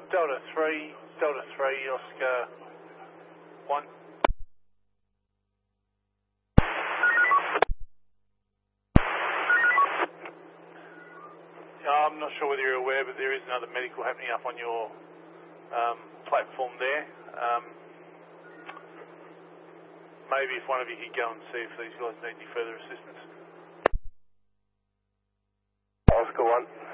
Delta 3, Oscar 1. I'm not sure whether you're aware, but there is another medical happening up on your platform there. Maybe if one of you could go and see if these guys need any further assistance. Oscar 1.